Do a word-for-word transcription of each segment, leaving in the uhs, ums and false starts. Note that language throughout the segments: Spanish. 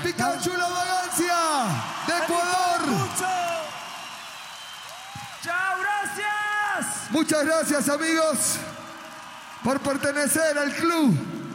Pikachu La Vagancia de Ecuador. ¡Chao, gracias! Muchas gracias, amigos, por pertenecer al club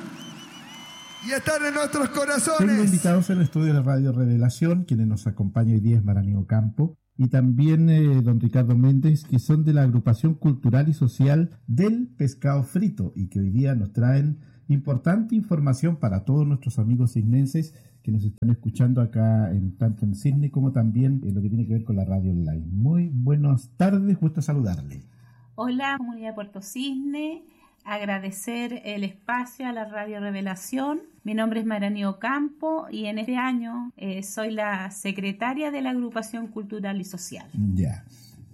y estar en nuestros corazones. Tengo invitados en el estudio de Radio Revelación, quienes nos acompaña hoy día es Maraneo Ocampo, y también eh, don Ricardo Méndez, que son de la agrupación cultural y social del pescado frito, y que hoy día nos traen importante información para todos nuestros amigos cisnenses que nos están escuchando acá, en tanto en Cisne como también en lo que tiene que ver con la radio online. Muy buenas tardes, gusto saludarle. Hola, comunidad de Puerto Cisne. Agradecer el espacio a la Radio Revelación. Mi nombre es Maraneo Ocampo y en este año eh, soy la secretaria de la agrupación cultural y social. Ya.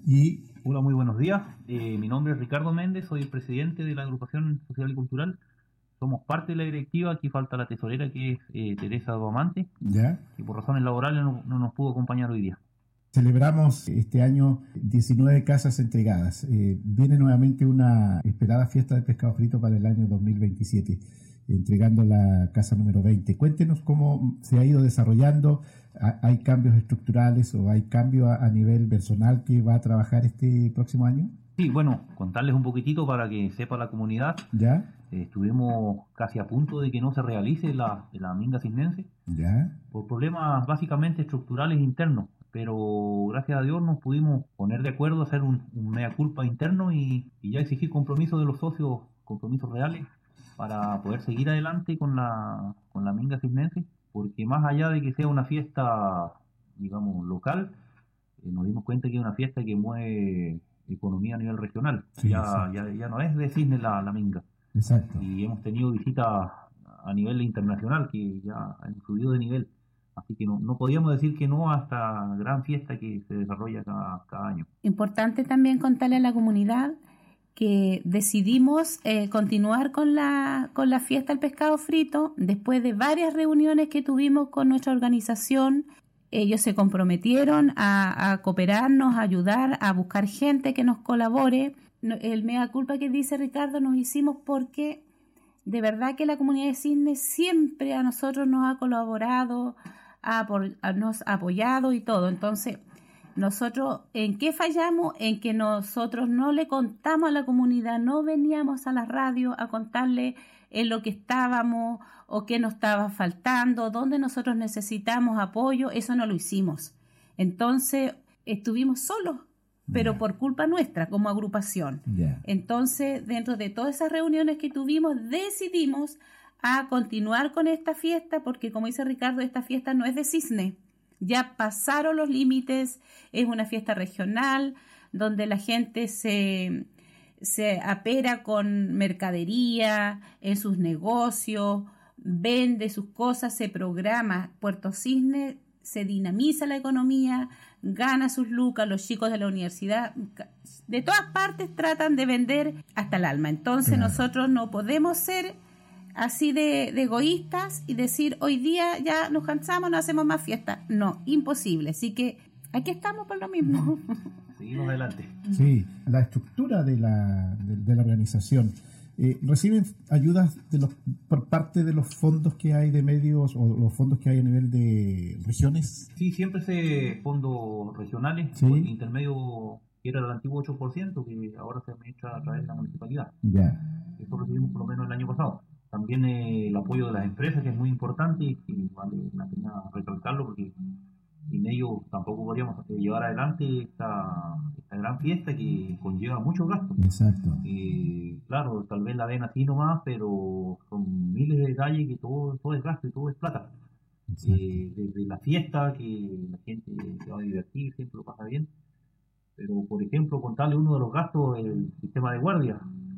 Y hola, muy buenos días. Eh, mi nombre es Ricardo Méndez, soy el presidente de la agrupación social y cultural. Somos parte de la directiva. Aquí falta la tesorera, que es eh, Teresa Duamante, ya, que por razones laborales no, no nos pudo acompañar hoy día. Celebramos este año diecinueve casas entregadas. Eh, viene nuevamente una esperada fiesta de pescado frito para el año dos mil veintisiete, entregando la casa número veinte. Cuéntenos cómo se ha ido desarrollando. ¿Hay cambios estructurales o hay cambios a, a nivel personal que va a trabajar este próximo año? Sí, bueno, contarles un poquitito para que sepa la comunidad. ¿Ya? Eh, estuvimos casi a punto de que no se realice la, la minga cisnense. ¿Ya? Por problemas básicamente estructurales internos. Pero gracias a Dios nos pudimos poner de acuerdo, hacer un, un mea culpa interno y, y ya exigir compromisos de los socios, compromisos reales, para poder seguir adelante con la, con la minga cisnense, porque más allá de que sea una fiesta, digamos, local, eh, nos dimos cuenta que es una fiesta que mueve economía a nivel regional. Sí, ya, ya, ya no es de Cisne la, la minga. Exacto. Y hemos tenido visitas a nivel internacional que ya han subido de nivel. Así que no, no podíamos decir que no a esta gran fiesta que se desarrolla cada, cada año. Importante también contarle a la comunidad que decidimos eh, continuar con la, con la fiesta del pescado frito después de varias reuniones que tuvimos con nuestra organización. Ellos se comprometieron a, a cooperarnos, a ayudar, a buscar gente que nos colabore. El mea culpa que dice Ricardo nos hicimos porque de verdad que la comunidad de Cisne siempre a nosotros nos ha colaborado, ha, ha, nos ha apoyado y todo. Entonces, nosotros, ¿en qué fallamos? En que nosotros no le contamos a la comunidad, no veníamos a la radio a contarle en lo que estábamos o qué nos estaba faltando, dónde nosotros necesitamos apoyo. Eso no lo hicimos. Entonces, estuvimos solos, pero por culpa nuestra como agrupación. Yeah. Entonces, dentro de todas esas reuniones que tuvimos, decidimos a continuar con esta fiesta, porque como dice Ricardo, esta fiesta no es de Cisne. Ya pasaron los límites, es una fiesta regional, donde la gente se, se apera con mercadería, en sus negocios, vende sus cosas, se programa. Puerto Cisne se dinamiza la economía, gana sus lucas, los chicos de la universidad, de todas partes tratan de vender hasta el alma. Entonces claro, nosotros no podemos ser así de, de egoístas y decir hoy día ya nos cansamos, no hacemos más fiesta. No, imposible. Así que aquí estamos por lo mismo. Seguimos adelante. Sí, la estructura de la, de, de la organización. Eh, ¿Reciben ayudas de los, por parte de los fondos que hay de medios o los fondos que hay a nivel de regiones? Sí, siempre se fondos regionales, sí, por el intermedio que era el antiguo ocho por ciento, que ahora se administra a través de la municipalidad. Ya. Eso recibimos por lo menos el año pasado. También eh, el apoyo de las empresas, que es muy importante y, y vale la pena recalcarlo, porque sin ellos tampoco podríamos llevar adelante esta, esta gran fiesta que conlleva muchos gastos. Exacto. Eh, claro, tal vez la ven así nomás, pero son miles de detalles que todo, todo es gasto y todo es plata. Eh, desde la fiesta, que la gente se va a divertir, siempre lo pasa bien. Pero, por ejemplo, contarle uno de los gastos, el sistema de guardia.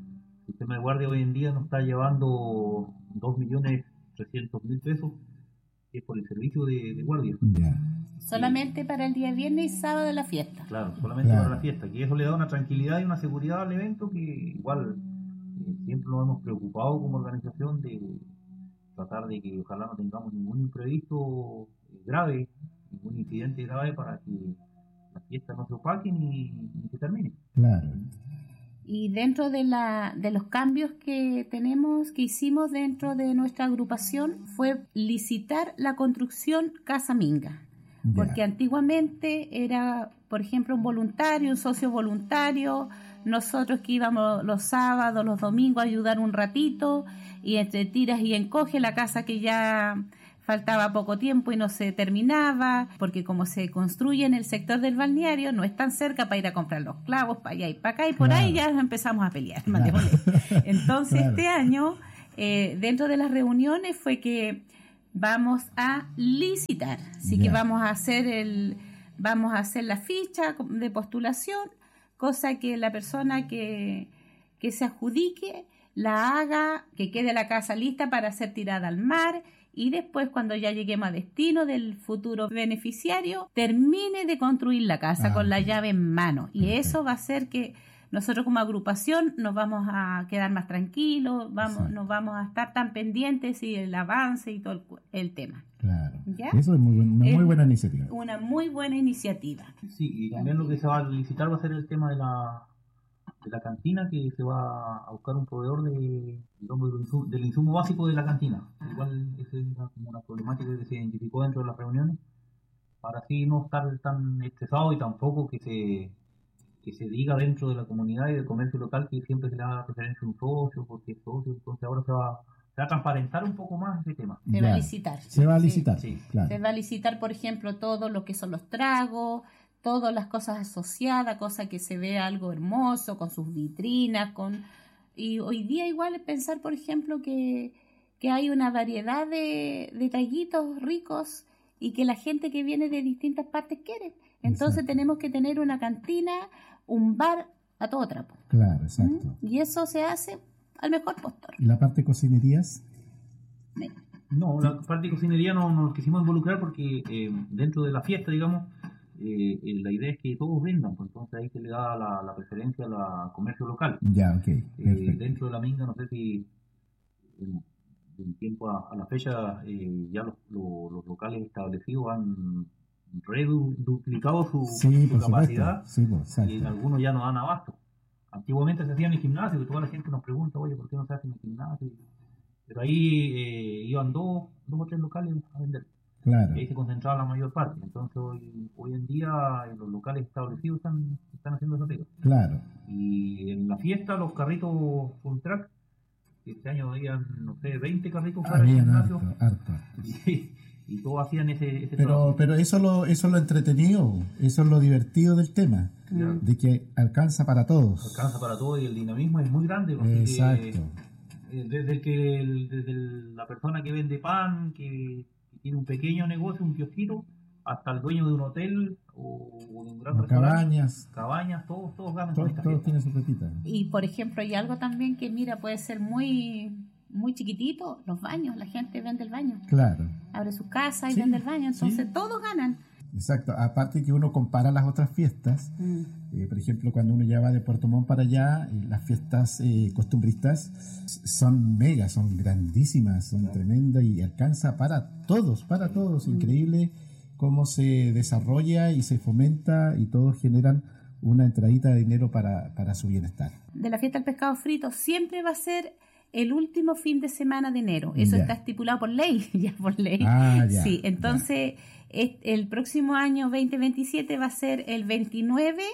El sistema de guardia hoy en día nos está llevando dos millones trescientos mil pesos, que es por el servicio de, de guardia. Yeah. Solamente eh, para el día viernes y sábado de la fiesta. Claro, solamente claro, para la fiesta, que eso le da una tranquilidad y una seguridad al evento que igual eh, siempre nos hemos preocupado como organización de tratar de que ojalá no tengamos ningún imprevisto grave, ningún incidente grave para que la fiesta no se opaque ni, ni se termine. Claro. Y dentro de, la, de los cambios que tenemos, que hicimos dentro de nuestra agrupación, fue licitar la construcción Casa Minga. Yeah. Porque antiguamente era, por ejemplo, un voluntario, un socio voluntario, nosotros que íbamos los sábados, los domingos a ayudar un ratito, y entre tiras y encoge la casa que ya faltaba poco tiempo y no se terminaba, porque como se construye en el sector del balneario, no es tan cerca para ir a comprar los clavos para allá y para acá, y por claro. ahí ya empezamos a pelear. Claro. Entonces claro. este año, eh, dentro de las reuniones fue que vamos a licitar, así yeah. que vamos a hacer el, vamos a hacer la ficha de postulación, cosa que la persona que, que se adjudique la haga, que quede la casa lista para ser tirada al mar, y después cuando ya lleguemos a destino del futuro beneficiario, termine de construir la casa ah, con la llave en mano. Y perfecto. Eso va a hacer que nosotros como agrupación nos vamos a quedar más tranquilos, vamos, nos vamos a estar tan pendientes y el avance y todo el, el tema. Claro, ¿ya? Eso es muy buen, una es muy buena iniciativa. Una muy buena iniciativa. Sí, y también lo que se va a licitar va a ser el tema de la... de la cantina, que se va a buscar un proveedor de, digamos, del, insumo, del insumo básico de la cantina. Igual esa es una, como una problemática que se identificó dentro de las reuniones, para así no estar tan estresado y tampoco que se que se diga dentro de la comunidad y del comercio local que siempre se le da preferencia a un socio, porque es socio. Entonces ahora se va, se va a transparentar un poco más ese tema. Se ya. va a licitar. Se va a licitar, sí. Sí, claro. Se va a licitar, por ejemplo, todo lo que son los tragos, todas las cosas asociadas, cosa que se vea algo hermoso, con sus vitrinas, con y hoy día igual es pensar, por ejemplo, que, que hay una variedad de, de traguitos ricos y que la gente que viene de distintas partes quiere. Entonces exacto. tenemos que tener una cantina, un bar a todo trapo. Claro, exacto. ¿Mm? Y eso se hace al mejor postor. ¿Y la parte de cocinerías? Sí. No, la parte de cocinería no, no nos quisimos involucrar porque eh, dentro de la fiesta, digamos, Eh, eh, la idea es que todos vendan, pues entonces ahí se le da la, la preferencia al comercio local. Ya, ok. Eh, dentro de la Minga, no sé si en, en tiempo a, a la fecha eh, ya los, los, los locales establecidos han reduplicado su, sí, su capacidad sí, pues, y en algunos ya no dan abasto. Antiguamente se hacía en el gimnasio y toda la gente nos pregunta, oye, ¿por qué no se hace en el gimnasio? Pero ahí eh, iban dos, dos o tres locales a vender. Claro. Y ahí se concentraba la mayor parte. Entonces hoy, hoy en día los locales establecidos están, están haciendo esa pega. Claro. Y en la fiesta los carritos full track, este año habían, no sé, veinte carritos para el gimnasio. Harto, harto. Y, y todos hacían ese, ese pero trabajo. Pero eso lo, eso es lo entretenido, eso es lo divertido del tema, claro. de que alcanza para todos. Alcanza para todos y el dinamismo es muy grande. Exacto. Que, desde, que el, desde la persona que vende pan, que tiene un pequeño negocio, un kiosquito, hasta el dueño de un hotel o de un gran o cabañas, cabañas, todos, todos ganan. Todos, todos tienen su petita. Y por ejemplo, hay algo también que mira puede ser muy muy chiquitito, los baños, la gente vende el baño. Claro. Abre su casa y sí, vende el baño, entonces sí. todos ganan. Exacto, aparte que uno compara las otras fiestas, mm. eh, por ejemplo, cuando uno ya va de Puerto Montt para allá, eh, las fiestas eh, costumbristas son mega, son grandísimas, son claro. tremendas y alcanza para todos, para todos, mm. increíble cómo se desarrolla y se fomenta y todos generan una entradita de dinero para, para su bienestar. De la fiesta del pescado frito siempre va a ser el último fin de semana de enero, eso ya. Está estipulado por ley, ya por ley. Ah, ya, sí, entonces... Ya. El próximo año veinte veintisiete va a ser el veintinueve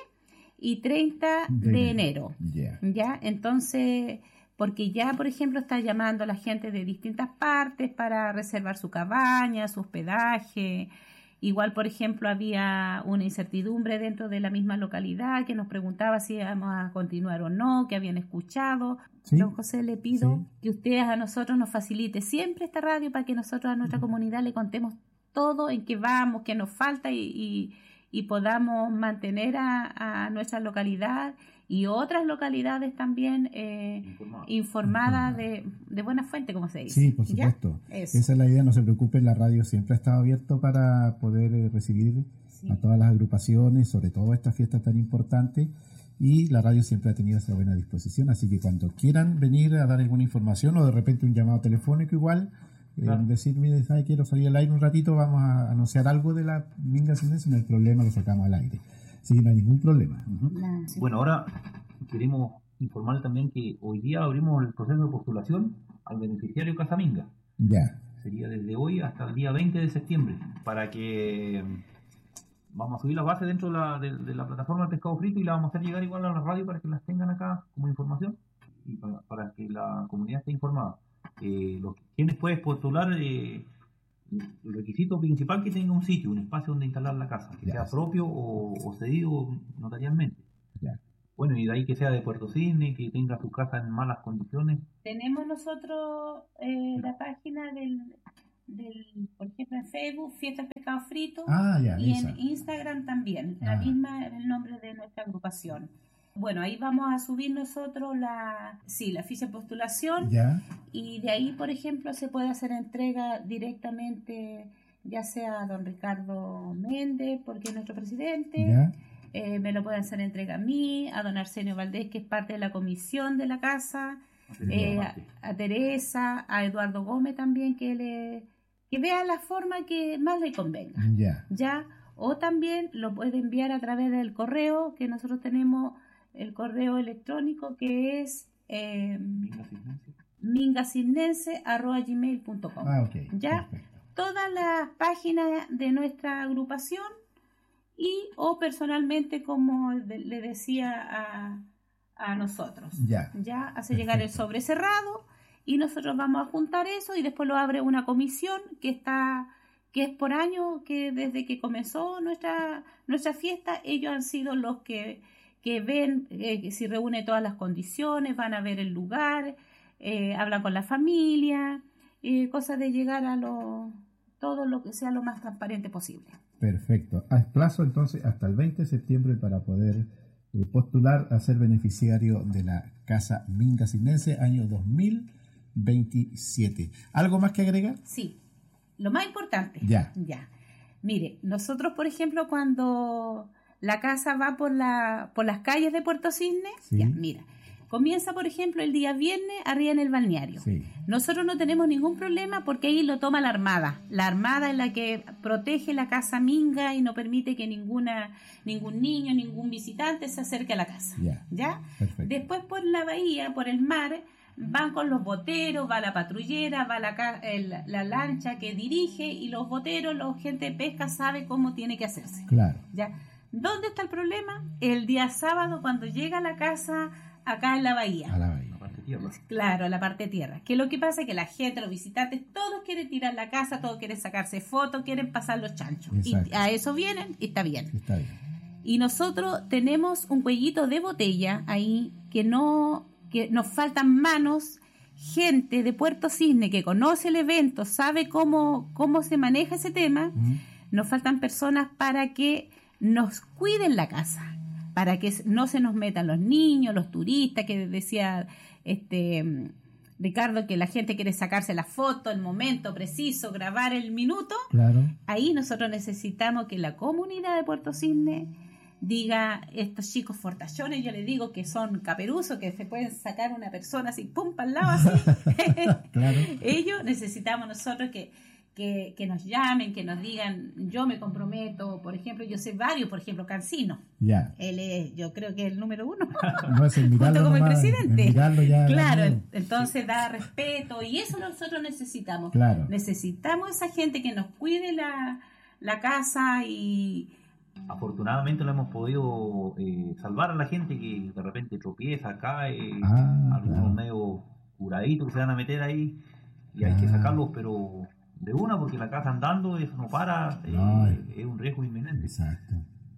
y treinta de, de enero. Yeah. ¿Ya? Entonces, porque ya, por ejemplo, está llamando a la gente de distintas partes para reservar su cabaña, su hospedaje. Igual, por ejemplo, había una incertidumbre dentro de la misma localidad que nos preguntaba si íbamos a continuar o no, que habían escuchado. ¿Sí? Don José, le pido sí. que ustedes a nosotros nos facilite siempre esta radio para que nosotros a nuestra mm. comunidad le contemos todo, en qué vamos, qué nos falta y, y, y podamos mantener a, a nuestra localidad y otras localidades también eh, Informada. informadas de, de buena fuente, como se dice. Sí, por supuesto. Esa es la idea, no se preocupen, la radio siempre ha estado abierto para poder eh, recibir sí. a todas las agrupaciones, sobre todo estas fiestas tan importantes, y la radio siempre ha tenido esa buena disposición, así que cuando quieran venir a dar alguna información o de repente un llamado telefónico igual, claro. Eh, decir, mire, ¿sabe? Quiero salir al aire un ratito, vamos a anunciar algo de la Minga Sinense, no hay problema, lo sacamos al aire. Así que no hay ningún problema. Uh-huh. Claro, sí. Bueno, ahora queremos informarle también que hoy día abrimos el proceso de postulación al beneficiario Casa Minga. Ya. Sería desde hoy hasta el día veinte de septiembre, para que vamos a subir la base dentro de la, de, de la plataforma del pescado frito y la vamos a hacer llegar igual a la radio para que las tengan acá como información y para, para que la comunidad esté informada. Eh, los quienes pueden postular, eh, el requisito principal que tenga un sitio, un espacio donde instalar la casa, que ya sea propio o, o cedido notarialmente. Ya. Bueno, y de ahí que sea de Puerto Cisne, que tenga su casa en malas condiciones. Tenemos nosotros eh, la página del, del, por ejemplo, en Facebook, Fiesta del Pescado Frito, ah, ya, y esa. en Instagram también, ah. la misma, el nombre de nuestra agrupación. Bueno, ahí vamos a subir nosotros la, sí, la ficha de postulación, ya. Y de ahí, por ejemplo, se puede hacer entrega directamente, ya sea a don Ricardo Méndez, porque es nuestro presidente. Ya. Eh, me lo pueden hacer entrega a mí, a don Arsenio Valdés, que es parte de la comisión de la casa, eh, a, a Teresa, a Eduardo Gómez también, que le que vea la forma que más le convenga. Ya. Ya. O también lo puede enviar a través del correo, que nosotros tenemos el correo electrónico, que es eh, mingacisnense arroba gmail punto com. Ah, okay. Ya. Perfecto. Todas las páginas de nuestra agrupación, y o personalmente, como le decía a, a nosotros. Ya. Ya hace llegar el sobre cerrado y nosotros vamos a juntar eso y después lo abre una comisión que está que es por año, que desde que comenzó nuestra nuestra fiesta ellos han sido los que que ven eh, que si reúne todas las condiciones, van a ver el lugar, eh, hablan con la familia, eh, cosas de llegar a lo todo lo que sea lo más transparente posible. Perfecto. Hay plazo entonces hasta el veinte de septiembre para poder eh, postular a ser beneficiario de la Casa Mingacisnense año dos mil veintisiete. ¿Algo más que agregar? Sí, lo más importante. Ya. Ya. Mire, nosotros, por ejemplo, cuando la casa va por la por las calles de Puerto Cisne, sí. Ya, mira, comienza, por ejemplo, el día viernes arriba en el balneario. Sí. Nosotros no tenemos ningún problema porque ahí lo toma la Armada. La Armada es la que protege la casa Minga y no permite que ninguna ningún niño, ningún visitante se acerque a la casa. Ya. ¿Ya? Perfecto. Después por la bahía, por el mar, van con los boteros, va la patrullera, va la, el, la lancha que dirige y los boteros, la gente de pesca sabe cómo tiene que hacerse. Claro. ¿Ya? ¿Dónde está el problema? El día sábado cuando llega a la casa acá en la bahía. A la bahía. La parte tierra. Claro, a la parte de tierra. Que lo que pasa es que la gente, los visitantes, todos quieren tirar la casa, todos quieren sacarse fotos, quieren pasar los chanchos. Exacto. Y a eso vienen y está bien. Está bien. Y nosotros tenemos un cuellito de botella ahí que no, que nos faltan manos, gente de Puerto Cisne que conoce el evento, sabe cómo, cómo se maneja ese tema. Uh-huh. Nos faltan personas para que nos cuiden la casa, para que no se nos metan los niños, los turistas, que decía este Ricardo que la gente quiere sacarse la foto, el momento preciso, grabar el minuto. Claro. Ahí nosotros necesitamos que la comunidad de Puerto Cisne diga, estos chicos fortachones, yo les digo que son caperuzos, que se pueden sacar una persona así, pum, para el lado así. Claro. Ellos necesitamos nosotros que Que, que nos llamen, que nos digan, yo me comprometo, por ejemplo, yo sé varios, por ejemplo, Cancino. Ya. Él es, yo creo que es el número uno. No es el mirarlo junto con el nomás, presidente. el mirarlo ya claro, ganó. entonces da respeto y eso nosotros necesitamos. Claro. Necesitamos esa gente que nos cuide la, la casa y... Afortunadamente lo hemos podido eh, salvar a la gente que de repente tropieza, cae, Ah, algunos claro. medio curaditos que se van a meter ahí y hay Ah. que sacarlos, pero de una, porque la casa andando, eso no para, eh, No, es- es un riesgo inminente. Exacto.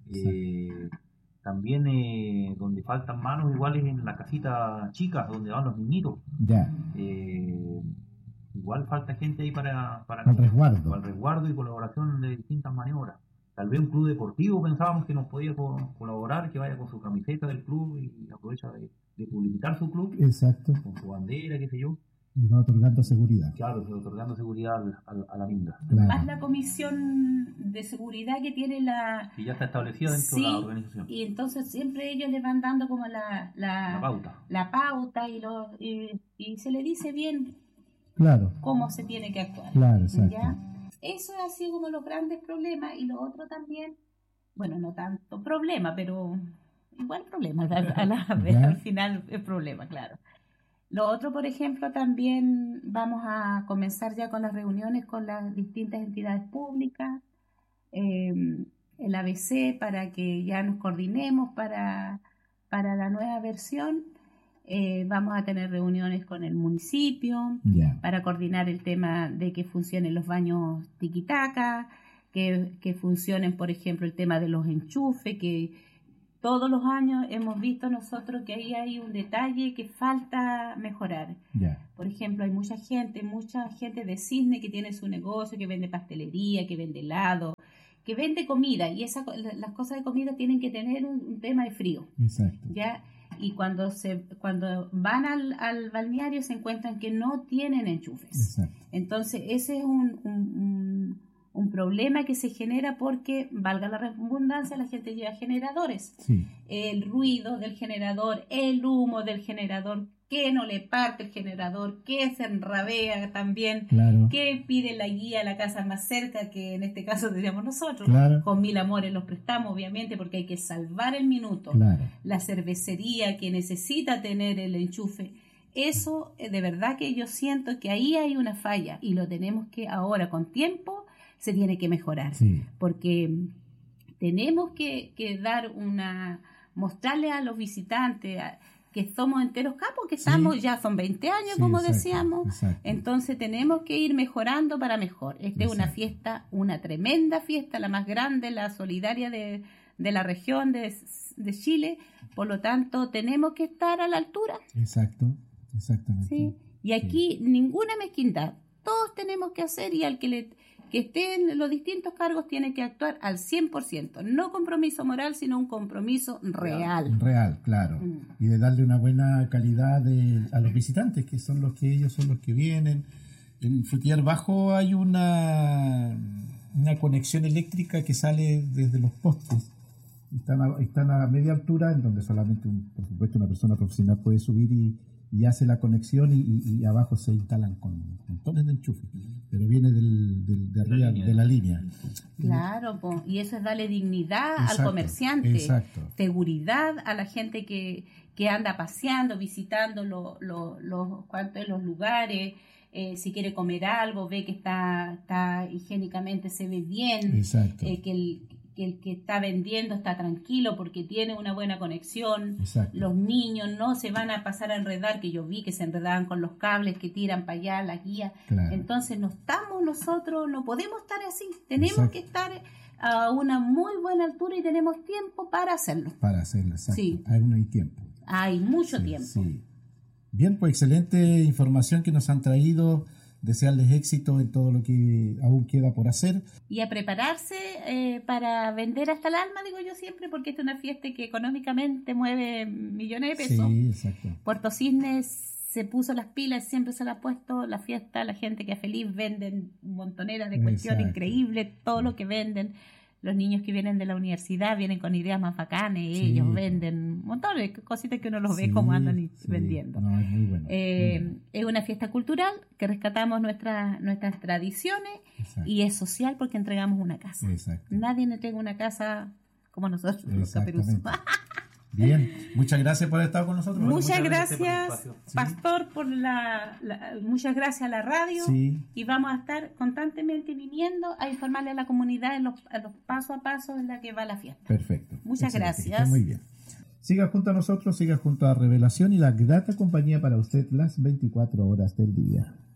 Eh, también eh, donde faltan manos iguales en la casita chica, donde van los niñitos. Ya. Eh, igual falta gente ahí para, para, Con resguardo. para el resguardo y colaboración de distintas maniobras. Tal vez un club deportivo pensábamos que nos podía co- colaborar, que vaya con su camiseta del club y aprovecha de, de publicitar su club Exacto. con su bandera, qué sé yo. Y va otorgando seguridad. Claro, se otorgando seguridad al- al- a la minga, Más Claro. la comisión de seguridad que tiene la... que ya está establecida dentro Sí, de la organización. y entonces siempre ellos le van dando como la, la, La pauta. la pauta y, lo, y, y se le dice bien Claro. cómo se tiene que actuar. Claro, exacto. ¿Ya? Eso ha sido como los grandes problemas y lo otro también, bueno, no tanto problema, pero igual problema, a la, a la, al final es problema, claro. Lo otro, por ejemplo, también vamos a comenzar ya con las reuniones con las distintas entidades públicas, eh, el A B C, para que ya nos coordinemos para, para la nueva versión. Eh, vamos a tener reuniones con el municipio yeah. para coordinar el tema de que funcionen los baños tiquitaca, que, que funcionen, por ejemplo, el tema de los enchufes, que todos los años hemos visto nosotros que ahí hay un detalle que falta mejorar. Yeah. Por ejemplo, hay mucha gente, mucha gente de Cisne que tiene su negocio, que vende pastelería, que vende helado, que vende comida, y esa, las cosas de comida tienen que tener un, un tema de frío. Exacto. ¿Ya? Y cuando se cuando van al, al balneario se encuentran que no tienen enchufes. Exacto. Entonces, ese es un, un, un, un problema que se genera porque, valga la redundancia, la gente lleva generadores. Sí. El ruido del generador, el humo del generador, que no le parte el generador, que se enrabea también, claro. que pide la guía a la casa más cerca, que en este caso diríamos nosotros. Claro. Con mil amores los prestamos, obviamente, porque hay que salvar el minuto. Claro. La cervecería que necesita tener el enchufe. Eso, de verdad que yo siento que ahí hay una falla y lo tenemos que ahora, con tiempo, se tiene que mejorar. Sí. Porque tenemos que, que dar una, mostrarle a los visitantes a, que somos enteros capos, que estamos, sí. ya son veinte años, sí, como exacto, decíamos, exacto. Entonces tenemos que ir mejorando para mejor. Esta es una fiesta, una tremenda fiesta, la más grande, la solidaria de, de la región de, de Chile, por lo tanto tenemos que estar a la altura. Exacto, exactamente. ¿Sí? Y aquí sí. ninguna mezquindad, todos tenemos que hacer, y al que le que esté en los distintos cargos tiene que actuar al cien por ciento, no compromiso moral, sino un compromiso real. Real, claro. Mm. Y de darle una buena calidad de, a los visitantes, que son los que ellos son los que vienen. En Frutillar Bajo hay una, una conexión eléctrica que sale desde los postes. Están a, están a media altura, en donde solamente, un, por supuesto, una persona profesional puede subir y, y hace la conexión, y, y, y abajo se instalan con montones de enchufes, pero viene del, del, de, arriba, la de la línea. Claro, po, y eso es darle dignidad exacto, al comerciante, exacto. seguridad a la gente que, que anda paseando, visitando lo, lo, lo, cuánto, los lugares, eh, si quiere comer algo, ve que está, está higiénicamente, se ve bien, eh, que el que el que está vendiendo está tranquilo porque tiene una buena conexión. Exacto. Los niños no se van a pasar a enredar, que yo vi que se enredaban con los cables que tiran para allá, la guía. Claro. Entonces no estamos nosotros, no podemos estar así, tenemos exacto. que estar a una muy buena altura y tenemos tiempo para hacerlo. Para hacerlo, exacto. Sí. Hay, hay tiempo. Hay mucho sí, tiempo. Sí. Bien, pues excelente información que nos han traído. Desearles éxito en todo lo que aún queda por hacer. Y a prepararse eh, para vender hasta el alma, digo yo siempre, porque esta es una fiesta que económicamente mueve millones de pesos. Sí, exacto. Puerto Cisnes se puso las pilas, siempre se la ha puesto la fiesta, la gente que es feliz, venden montoneras de cuestiones increíbles, todo lo que venden. Los niños que vienen de la universidad vienen con ideas más bacanes, sí. ellos venden montones de cositas que uno los ve sí, como andan y sí. vendiendo. No, es muy bueno. Eh, muy bueno. Es una fiesta cultural que rescatamos nuestras nuestras tradiciones. Exacto. Y es social porque entregamos una casa. Exacto. Nadie entrega una casa como nosotros, los caperuzos. Bien, muchas gracias por haber estado con nosotros. Muchas, muchas gracias, gracias Pastor, por la, la, muchas gracias a la radio. Sí. Y vamos a estar constantemente viniendo a informarle a la comunidad en los, a los paso a paso en la que va la fiesta. Perfecto. Muchas excelente. gracias. Muy bien. Siga junto a nosotros, siga junto a Revelación y la grata compañía para usted las veinticuatro horas del día.